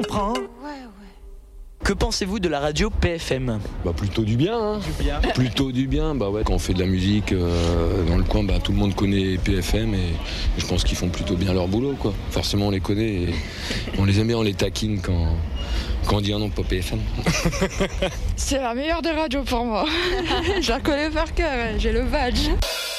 Prends. Ouais. Que pensez-vous de la radio PFM ? Plutôt du bien, hein. Plutôt du bien, quand on fait de la musique dans le coin, tout le monde connaît PFM et je pense qu'ils font plutôt bien leur boulot, quoi. Forcément on les connaît et on les aime bien, on les taquine quand on dit un nom pas PFM. C'est la meilleure des radios pour moi. Je la connais par cœur, j'ai le badge.